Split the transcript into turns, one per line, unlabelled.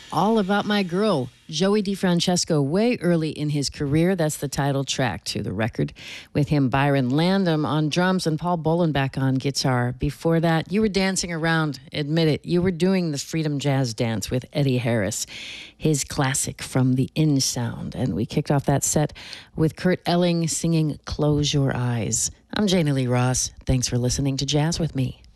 All About My Girl, Joey DeFrancesco, way early in his career. That's the title track to the record. With him, Byron Landam on drums and Paul Bolenbach on guitar. Before that, you were dancing around, admit it. You were doing the Freedom Jazz Dance with Eddie Harris, his classic from the In Sound. And we kicked off that set with Kurt Elling singing Close Your Eyes. I'm Janie Lee Ross. Thanks for listening to Jazz with Me.